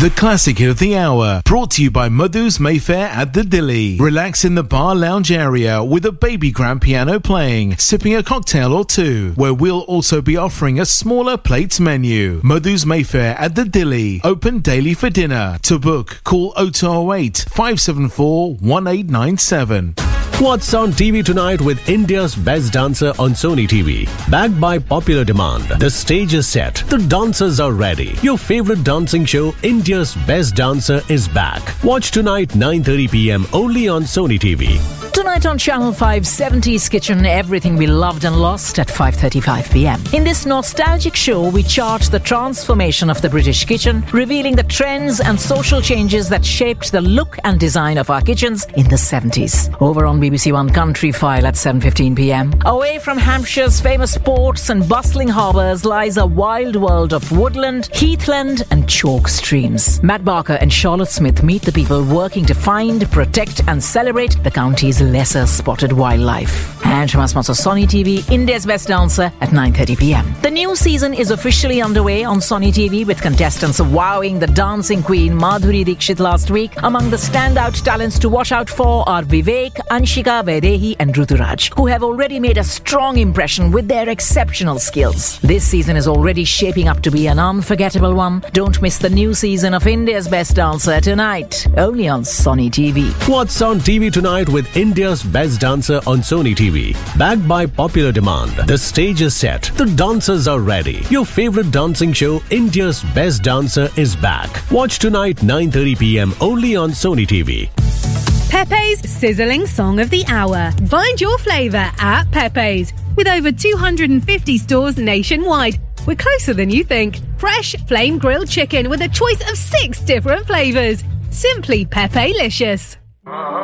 The classic of the hour, brought to you by Madhu's Mayfair at the Dilly. Relax in the bar lounge area with a baby grand piano playing, sipping a cocktail or two, where we'll also be offering a smaller plates menu. Madhu's Mayfair at the Dilly, open daily for dinner. To book, call 0208 574 1897. What's on TV tonight with India's Best Dancer on Sony TV? Backed by popular demand, the stage is set, the dancers are ready. Your favorite dancing show, India's Best Dancer, is back. Watch tonight 9:30 p.m. only on Sony TV. Tonight on Channel 5, 70s Kitchen, everything we loved and lost at 5:35 p.m. In this nostalgic show, we chart the transformation of the British kitchen, revealing the trends and social changes that shaped the look and design of our kitchens in the 70s. Over on BBC One Country File at 7:15 p.m. Away from Hampshire's famous ports and bustling harbours lies a wild world of woodland, heathland and chalk streams. Matt Barker and Charlotte Smith meet the people working to find, protect and celebrate the county's lesser spotted wildlife. And from our sponsor Sony TV, India's Best Dancer at 9:30 p.m. The new season is officially underway on Sony TV, with contestants wowing the dancing queen Madhuri Dixit last week. Among the standout talents to watch out for are Vivek, Anshika, Vaidehi and Ruturaj, who have already made a strong impression with their exceptional skills. This season is already shaping up to be an unforgettable one. Don't miss the new season of India's Best Dancer tonight, only on Sony TV. What's on TV tonight with India's Best Dancer on Sony TV? Backed by popular demand, the stage is set, the dancers are ready. Your favorite dancing show, India's Best Dancer, is back. Watch tonight 9:30 p.m. only on Sony TV. Pepe's Sizzling Song of the Hour. Find your flavour at Pepe's. With over 250 stores nationwide, we're closer than you think. Fresh flame grilled chicken with a choice of 6 different flavours. Simply Pepe-licious.